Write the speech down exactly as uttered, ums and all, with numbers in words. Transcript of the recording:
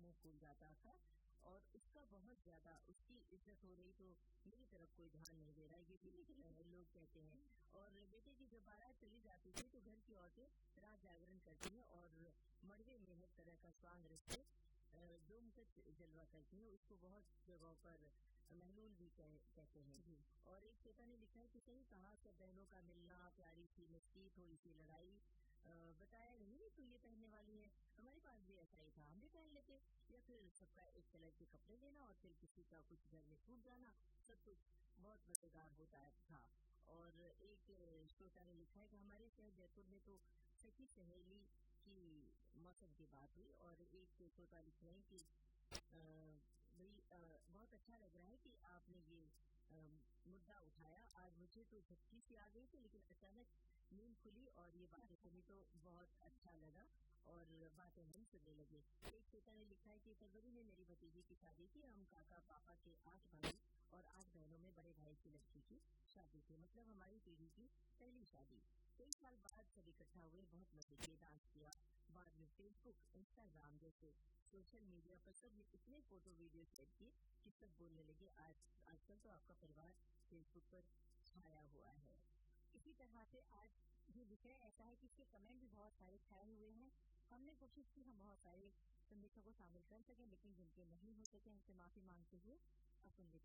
मुंह खुल जाता था और उसका बहुत ज्यादा उसकी इज्जत हो रही तो मेरी तरफ कोई ध्यान नहीं दे रहा, ये भी लोग कहते हैं। और बेटे की जब बारात चली जाती थी तो घर की औरतें रात जागरण करती हैं और मड़वे में हर तरह का स्वांग रख के जो मुकट जलवा करती है, उसको बहुत जगहों पर महलूल भी कह, कहते हैं। और एक श्रोता ने लिखा है कि सही कहा, सब बहनों का मिलना, प्यारी सी मस्ती, थोड़ी सी लड़ाई, बताया नहीं तो ये पहनने वाली है, हमारे पास भी ऐसा ही था, हम भी पहन लेते, या फिर सबका एक कलर के कपड़े लेना और फिर किसी का कुछ घर में छूट जाना, सब कुछ बहुत मजेदार होता था। और एक श्रोता ने लिखा है कि हमारे शहर जयपुर में तो सखी सहेली की मौसम की बात हुई। और एक श्रोता लिख रहे हैं कि भाई बहुत अच्छा लग रहा है कि आपने ये आ, मुद्दा उठाया, आज मुझे तो झपकी सी आ गई थी लेकिन अचानक नींद खुली और ये बातें सुनी तो बहुत अच्छा लगा और बातें हम सुनने लगे। एक श्रोता ने लिखा है कि फरवरी में मेरी भतीजी की शादी थी, हम काका पापा के आठ भाई और आठ बहनों में बड़े भाई की लड़की की शादी थी, मतलब हमारी पीढ़ी की पहली शादी। कई साल बाद सब इकट्ठा हुए, बहुत मजे किए, डांस किया, बाद में फेसबुक इंस्टाग्राम जैसे सोशल मीडिया पर सब ने इतने फोटो वीडियो शेयर किए कि सब बोलने लगे आज आजकल तो आपका परिवार फेसबुक पर छाया हुआ है। इसी तरह से आज ये विषय ऐसा है कि इसके कमेंट भी बहुत सारे छाए हुए हैं। हमने कोशिश की हम बहुत सारे संदेशों को शामिल कर सकें, लेकिन जिनके नहीं हो सके उनसे माफी मांगते हुए अपन